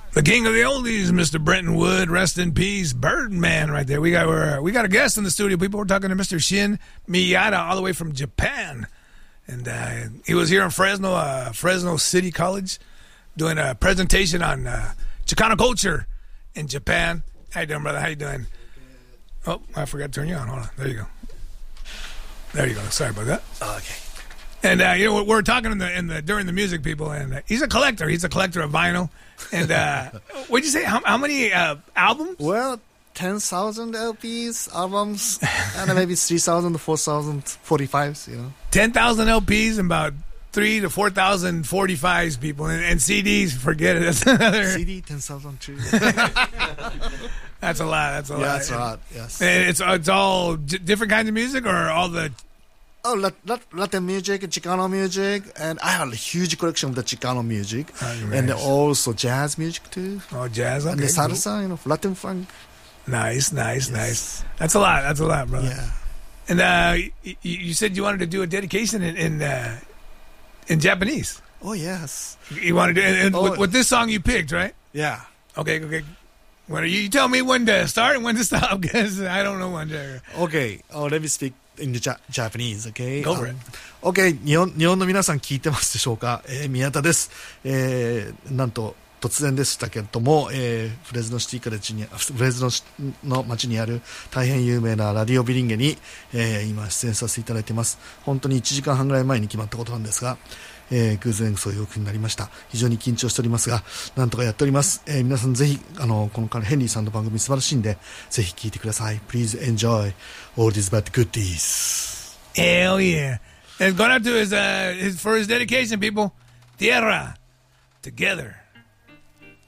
The king of the oldies, Mr. Brenton Wood, rest in peace, Birdman, right there. We got a guest in the studio. People, we're talking to Mr. Shin Miyata, all the way from Japan, and he was here in Fresno City College, doing a presentation on Chicano culture in Japan. How you doing, brother? How you doing? Oh, I forgot to turn you on. Hold on. There you go. There you go. Sorry about that. Oh, okay. And we're talking during the music, people, and he's a collector. He's a collector of vinyl. And what'd you say? How many albums? Well, 10,000 LPs, albums, and maybe 3,000 to 4,000 45s. 10,000 LPs and about 3,000 to 4,000 45s, people, and CDs. Forget it. That's another CD 10,000 too. That's a lot. That's a lot. Yeah, that's a lot. Yes. And it's all different kinds of music, or all the. Oh, Latin music, Chicano music, and I have a huge collection of the Chicano music, and also jazz music too. Oh, jazz, okay, and the salsa, cool. Latin funk. Nice. That's a lot, brother. Yeah. And you said you wanted to do a dedication in Japanese. Oh yes. You wanted to, and with this song you picked, right? Yeah. Okay. Well, you tell me when to start and when to stop, because I don't know when to. Okay. Let me speak in the Japanese, okay? Go for it. Okay, 日本の皆さん聞いてますでしょうか、宮田です。なんと突然でしたけれども、フレズノシティカレッジにフレズノの町にある大変有名なラディオビリンゲに、今出演させていただいています。本当に1時間半ぐらい前に決まったことなんですが、偶然そういう風になりました。非常に緊張しておりますが、なんとかやっております。皆さんぜひこのヘンリーさんの番組素晴らしいんで、ぜひ聞いてください。Please enjoy all these bad goodies. Hell yeah! And going out to his for his dedication, people. Tierra, together.